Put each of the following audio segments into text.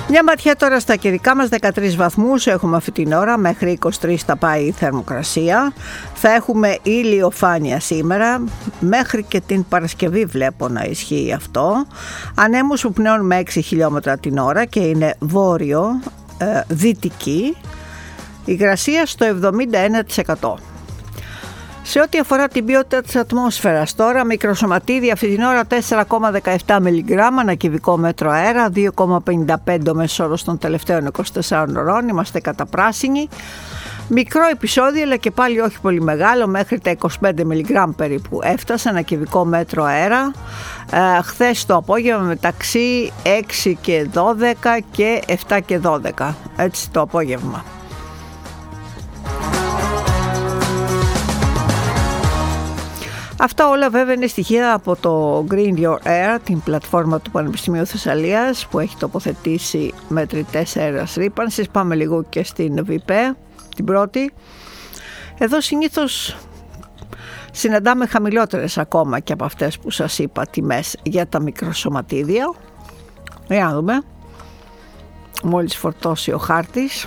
Μια ματιά τώρα στα καιρικά μας, 13 βαθμούς έχουμε αυτή την ώρα, μέχρι 23 θα πάει η θερμοκρασία. Θα έχουμε ηλιοφάνεια σήμερα, μέχρι και την Παρασκευή βλέπω να ισχύει αυτό. Ανέμους που πνέουν με 6 χιλιόμετρα την ώρα και είναι βόρειο, δυτική. Υγρασία στο 71%. Σε ό,τι αφορά την ποιότητα της ατμόσφαιρας τώρα, μικροσωματίδια αυτή την ώρα 4,17 μιλιγκράμμα ανά κυβικό μέτρο αέρα, 2,55 μέσος όρος των τελευταίων 24 ωρών, είμαστε καταπράσινοι. Μικρό επεισόδιο, αλλά και πάλι όχι πολύ μεγάλο, μέχρι τα 25 μιλιγκράμμ περίπου έφτασε ανά κυβικό μέτρο αέρα. Χθες το απόγευμα μεταξύ 6 και 12 και 7 και 12, έτσι το απόγευμα. Αυτά όλα βέβαια είναι στοιχεία από το Green Your Air, την πλατφόρμα του Πανεπιστημίου Θεσσαλίας που έχει τοποθετήσει μετρητές αέρας ρύπανσης. Πάμε λίγο και στην ΒΠΕ, την πρώτη. Εδώ συνήθως συναντάμε χαμηλότερες ακόμα και από αυτές που σας είπα τιμές για τα μικροσωματίδια. Για να δούμε. Μόλις φορτώσει ο χάρτης.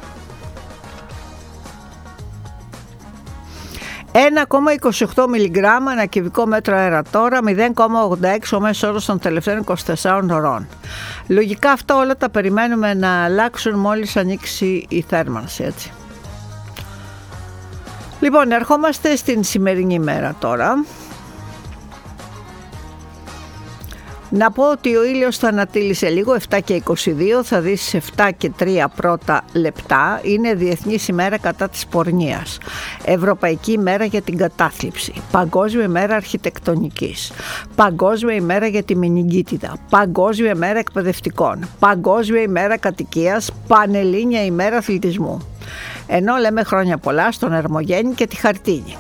1,28 μιλιγκράμμα ανά κυβικό μέτρο αέρα τώρα, 0,86 ο μέσος όρος των τελευταίων 24 ωρών. Λογικά αυτά όλα τα περιμένουμε να αλλάξουν μόλις ανοίξει η θέρμανση, έτσι. Λοιπόν, ερχόμαστε στην σημερινή μέρα τώρα. Να πω ότι ο ήλιος θα ανατείλει λίγο, 7 και 22, θα δεις σε 7 και 3 πρώτα λεπτά. Είναι Διεθνής ημέρα κατά της πορνείας, Ευρωπαϊκή ημέρα για την κατάθλιψη, Παγκόσμια ημέρα αρχιτεκτονικής, Παγκόσμια ημέρα για τη μενιγκίτιδα, Παγκόσμια ημέρα εκπαιδευτικών, Παγκόσμια ημέρα κατοικίας, Πανελλήνια ημέρα αθλητισμού. Ενώ λέμε χρόνια πολλά στον Ερμογέννη και τη Χαρτίνη.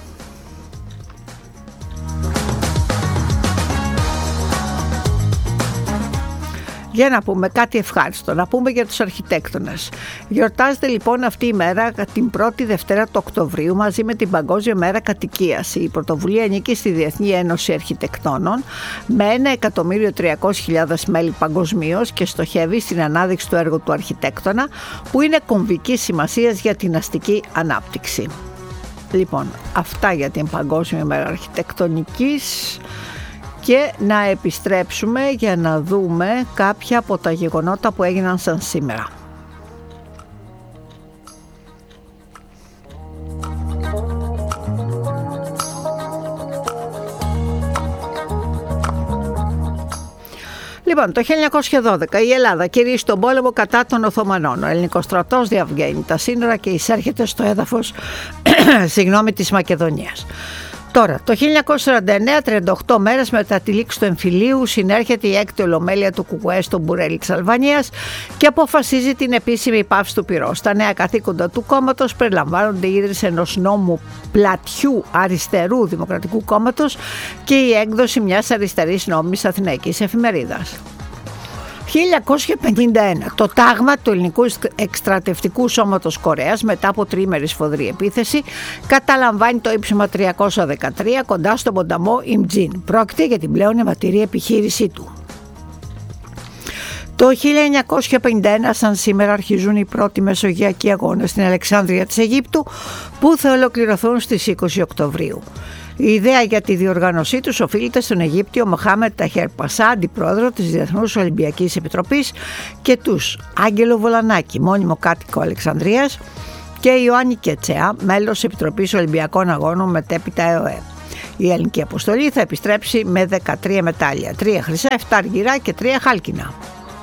Για να πούμε κάτι ευχάριστο, να πούμε για τους αρχιτέκτονες. Γιορτάζεται λοιπόν αυτή η μέρα την 1η Δευτέρα του Οκτωβρίου μαζί με την Παγκόσμια Μέρα Κατοικίας. Η πρωτοβουλία ανήκει στη Διεθνή Ένωση Αρχιτεκτόνων με 1.300.000 μέλη παγκοσμίως και στοχεύει στην ανάδειξη του έργου του αρχιτέκτονα που είναι κομβικής σημασίας για την αστική ανάπτυξη. Λοιπόν, αυτά για την Παγκόσμια Μέρα Αρχιτεκτονικής. Και να επιστρέψουμε για να δούμε κάποια από τα γεγονότα που έγιναν σαν σήμερα. Λοιπόν, το 1912 η Ελλάδα κηρύσσει τον πόλεμο κατά των Οθωμανών. Ο ελληνικός στρατός διαβγαίνει τα σύνορα και εισέρχεται στο έδαφος της Μακεδονίας. Τώρα, το 1949, 38 μέρες μετά τη λήξη του εμφυλίου, συνέρχεται η έκτη ολομέλεια του ΚΚΕ στο Μπουρέλι της Αλβανίας και αποφασίζει την επίσημη πάυση του πυρός. Τα νέα καθήκοντα του κόμματος περιλαμβάνονται η ίδρυση ενός νόμου πλατιού αριστερού Δημοκρατικού Κόμματος και η έκδοση μιας αριστερής νόμιμης αθηναϊκής εφημερίδας. 1951. Το τάγμα του Ελληνικού Εκστρατευτικού Σώματος Κορέας μετά από τριήμερη σφοδρή επίθεση καταλαμβάνει το ύψωμα 313 κοντά στον ποταμό Ιμτζίν. Πρόκειται για την πλέον αιματηρή επιχείρησή του. Το 1951 σαν σήμερα αρχίζουν οι πρώτοι μεσογειακοί αγώνες στην Αλεξάνδρεια της Αιγύπτου που θα ολοκληρωθούν στις 20 Οκτωβρίου. Η ιδέα για τη διοργάνωσή τους οφείλεται στον Αιγύπτιο Μοχάμετ Ταχέρ Πασά, αντιπρόεδρο της Διεθνούς Ολυμπιακής Επιτροπής, και τους Άγγελο Βολανάκη, μόνιμο κάτοικο Αλεξανδρίας, και Ιωάννη Κετσέα, μέλος Επιτροπής Ολυμπιακών Αγώνων μετέπειτα ΕΟΕ. Η ελληνική αποστολή θα επιστρέψει με 13 μετάλλια, 3 χρυσά, 7 αργυρά και 3 χάλκινα.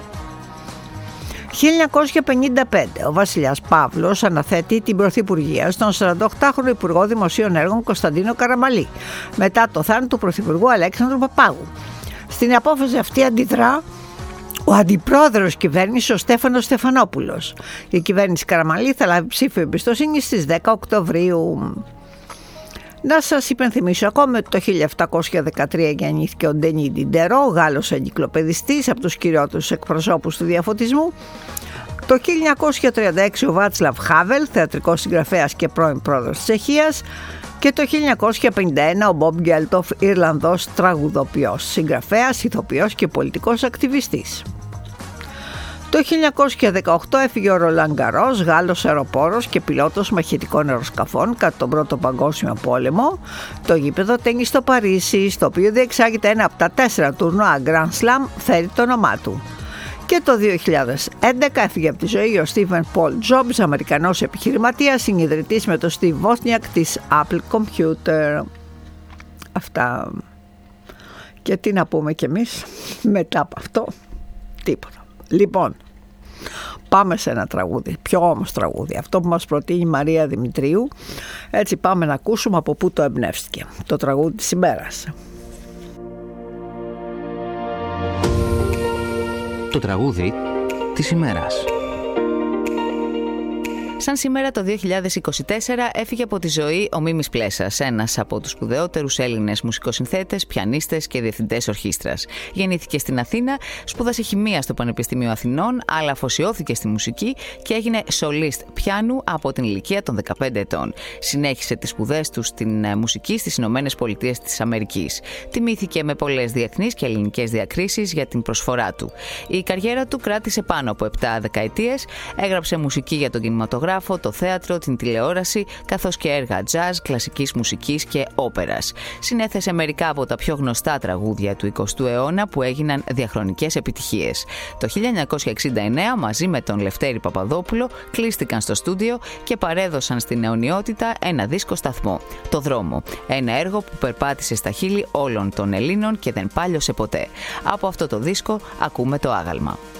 1955. Ο βασιλιάς Παύλος αναθέτει την πρωθυπουργία στον 48χρονο Υπουργό Δημοσίων Έργων Κωνσταντίνο Καραμαλή μετά το θάνατο του Πρωθυπουργού Αλέξανδρου Παπάγου. Στην απόφαση αυτή αντιδρά ο αντιπρόεδρος κυβέρνησης, ο Στέφανος Στεφανόπουλος. Η κυβέρνηση Καραμαλή θα λάβει ψήφιο εμπιστοσύνη στις 10 Οκτωβρίου. Να σας υπενθυμίσω ακόμα ότι το 1713 γεννήθηκε ο Ντενί Ντιντερό, Γάλλος εγκυκλοπαιδιστής, από τους κυριότερους εκπροσώπους του διαφωτισμού. Το 1936 ο Βάτσλαβ Χάβελ, θεατρικός συγγραφέας και πρώην πρόεδρος της Τσεχίας. Και το 1951 ο Μπομπ Γκέλτοφ, Ιρλανδός τραγουδοποιός, συγγραφέας, ηθοποιός και πολιτικός ακτιβιστής. Το 1918 έφυγε ο Ρολάν Γκαρός, Γάλλος αεροπόρος και πιλότος μαχητικών αεροσκαφών κατά τον Πρώτο Παγκόσμιο Πόλεμο. Το γήπεδο τένις στο Παρίσι, στο οποίο διεξάγεται ένα από τα 4 τουρνουά Grand Slam, φέρει το όνομά του. Και το 2011 έφυγε από τη ζωή ο Στίβεν Πολ Τζόμπς, Αμερικανός επιχειρηματίας, συνιδρυτής με τον Στίβ Βόσνιακ της Apple Computer. Αυτά. Και τι να πούμε κι εμείς μετά από αυτό? Τίποτα. Λοιπόν, πάμε σε ένα τραγούδι, πιο όμως τραγούδι, αυτό που μας προτείνει η Μαρία Δημητρίου. Έτσι πάμε να ακούσουμε από πού το εμπνεύστηκε. Το τραγούδι της ημέρας. Το τραγούδι της ημέρας. Σαν σήμερα το 2024 έφυγε από τη ζωή ο Μίμης Πλέσας, ένας από τους σπουδαιότερους Έλληνες μουσικοσυνθέτες, πιανίστες και διευθυντές ορχήστρας. Γεννήθηκε στην Αθήνα, σπούδασε χημεία στο Πανεπιστήμιο Αθηνών, αλλά αφοσιώθηκε στη μουσική και έγινε σολίστ πιάνου από την ηλικία των 15 ετών. Συνέχισε τις σπουδές του στην μουσική στις Ηνωμένες Πολιτείες της Αμερικής. Τιμήθηκε με πολλές διεθνείς και ελληνικές διακρίσεις για την προσφορά του. Η καριέρα του κράτησε πάνω από 7 δεκαετίες, έγραψε μουσική για τον κινηματογράφο, το θέατρο, την τηλεόραση, καθώς και έργα jazz, κλασικής μουσικής και όπερας. Συνέθεσε μερικά από τα πιο γνωστά τραγούδια του 20ου αιώνα που έγιναν διαχρονικές επιτυχίες. Το 1969 μαζί με τον Λευτέρη Παπαδόπουλο κλείστηκαν στο στούντιο και παρέδωσαν στην αιωνιότητα ένα δίσκο σταθμό, «Το δρόμο». Ένα έργο που περπάτησε στα χείλη όλων των Ελλήνων και δεν πάλιωσε ποτέ. Από αυτό το δίσκο ακούμε το άγαλμα.